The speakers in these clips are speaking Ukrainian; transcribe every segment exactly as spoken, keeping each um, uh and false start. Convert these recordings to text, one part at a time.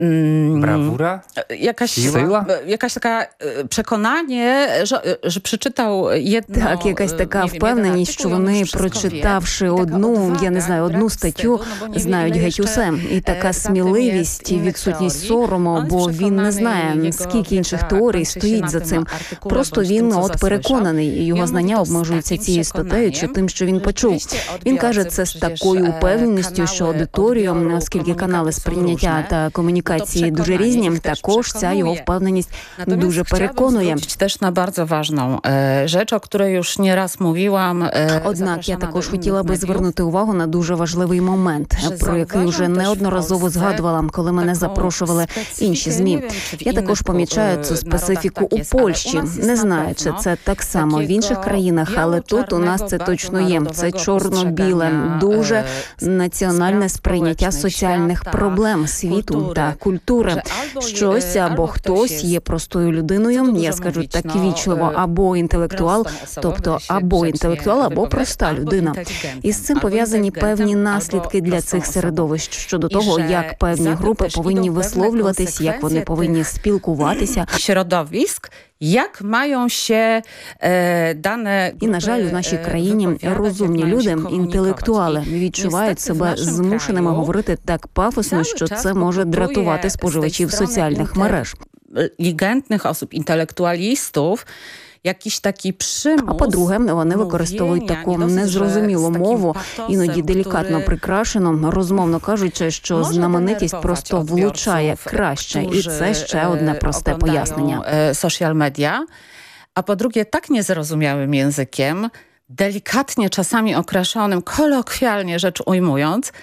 Brawura? Jakaś, Сила? Jakaś taka przekonanie, że, że przeczytał jedno... Так, якась така впевненість, що вони, прочитавши одну, я не знаю, одну статтю, знають геть усе. І така сміливість і відсутність сорому, бо він не знає, скільки інших теорій стоїть за цим. Просто він от переконаний, його знання обмежуються цією статтею чи тим, що він почув. Він каже це з такою упевненістю, що аудиторію, оскільки канали сприйняття та комунікації дуже різні, також ця його впевненість дуже переконує. Теж на дуже важливу rzecz, o której już nieraz mówiłam. Однак я також хотіла би звернути увагу на дуже важливий момент, про який вже неодноразово згадувала, коли мене запрошували інші ЗМІ. Я також помічаю цю специфіку у Польщі. Не знаю, чи це так само в інших країнах, але тут у нас це точно є. Це чорно-біле, дуже національне сприйняття соціальних проблем світу та культури. Щось або хтось є простою людиною, я скажу так вічливо, або інтелектуал, тобто або інтелектуал, або проста людина. І з цим пов'язані певні наслідки для цих середовищ щодо того, як певні групи повинні висловлюватись, як вони повинні спілкуватися. Środowisk, як mają się e, dane... І, на жаль, у нашій країні розумні люди, інтелектуали, відчувають себе змушеними говорити так пафосно, що це може дратувати споживачів соціальних мереж. Inteligentnych osób, intelektualistów, jakiś taki przymus. А по-друге, вони використовують таку незрозумілу мову, іноді делікатно прикрашену, розмовно кажучи, що знаменитість просто влучає краще. І це ще одне просте пояснення. Social media. A po drugie, tak niezrozumiałym językiem, delikatnie czasami określonym, kolokwialnie rzecz ujmując,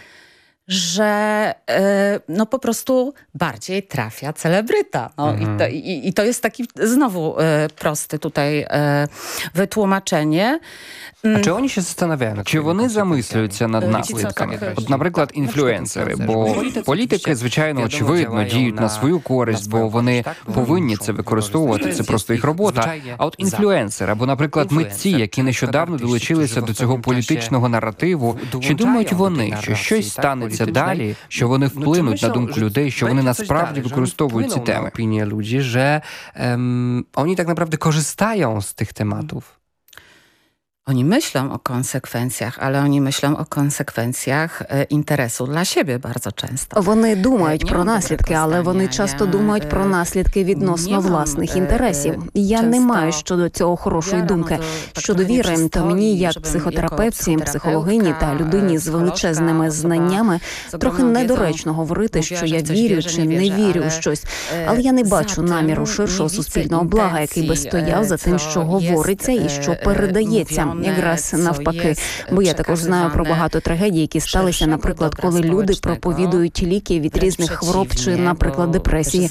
że e, no po prostu bardziej trafia celebryta. No, mhm. i, to, i, I to jest taki znowu e, prosty tutaj e, wytłumaczenie. А чи вони ще застanawiają? Чи вони замислюються над наслідками? От, наприклад, інфлюенсери, бо політики, звичайно, очевидно, діють на свою користь, бо вони повинні це використовувати, це просто їх робота. А от інфлюенсери, або, наприклад, митці, які нещодавно долучилися до цього політичного наративу, чи думають вони, що щось станеться далі, що вони вплинуть на думку людей, що вони насправді використовують ці теми? Опінія людей, що ем, вони так naprawdę korzystają з тих тематів. Oni myślą o konsekwencjach, ale oni myślą o konsekwencjach interesu dla siebie bardzo często. Вони думають про наслідки, але вони часто думають про наслідки відносно власних інтересів. Я не маю щодо цього хорошої думки. Щодо віри, то мені, як психотерапевтці, психологині та людині з величезними знаннями, трохи недоречно говорити, що я вірю чи не вірю у щось. Але я не бачу наміру ширшого суспільного блага, який би стояв за тим, що говориться і що передається. Якраз навпаки. Бо я також знаю про багато трагедій, які сталися, наприклад, коли люди проповідують ліки від різних хвороб чи, наприклад, депресії.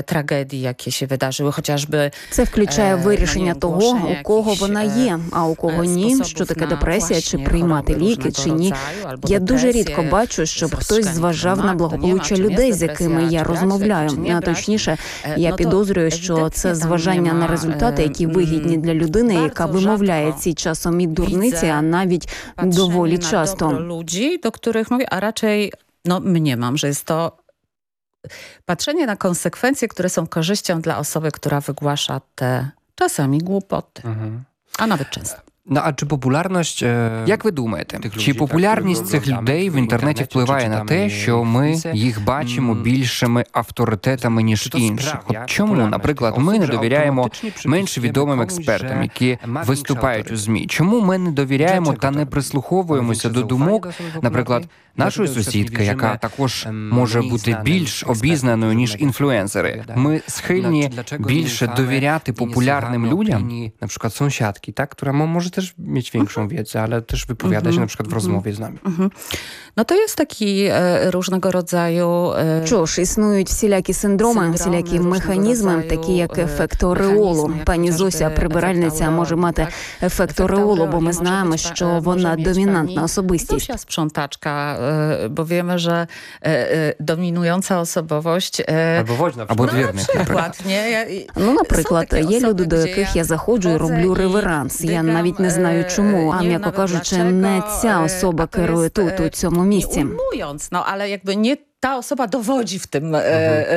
Це включає вирішення того, у кого вона є, а у кого ні, що таке депресія, чи приймати ліки, чи ні. Я дуже рідко бачу, щоб хтось зважав на благополуччя людей, з якими я розмовляю. А точніше, я підозрюю, що це зважання на результати, які вигідні для людини, яка вимовляє ці часом і дурниці, а навіть доволі часто. Ludzi, do których mówię, a raczej no mniemam, że jest to patrzenie na konsekwencje, które są korzyścią dla osoby, która wygłasza te czasami głupoty, mhm. a nawet często. Ну, а чи популярність, як ви думаєте, чи популярність цих людей в інтернеті впливає на те, що ми їх бачимо більшими авторитетами, ніж інших? От чому, наприклад, ми не довіряємо менш відомим експертам, які виступають у ЗМІ? Чому ми не довіряємо та не прислуховуємося до думок, наприклад, нашої сусідки, яка також може бути більш обізнаною, ніж інфлюенсери? Ми схильні більше довіряти популярним людям? Наприклад, sąsiadki, tak, która może też mieć większą wiedzę, ale też wypowiada się na przykład w rozmowie z nami. No to jest taki e, różnego rodzaju... E... Що ж, існують всілякі синдроми, всілякі механізми, такі як ефект ореолу. Пані Зося, прибиральниця, може мати ефект ореолу, бо ми знаємо, що вона домінантна особистість. Зося sprzątaczka, bo wiemy, że dominująca osobowość... Або woźna, або двірник. Ну, наприклад, є люди, до яких я заходжу і роблю реверанс. Я навіть не знаю чому, а, м'яко кажучи, не ця особа керує тут, у цьому місці. No, ale jakby nie ta osoba dowodzi w tym mhm.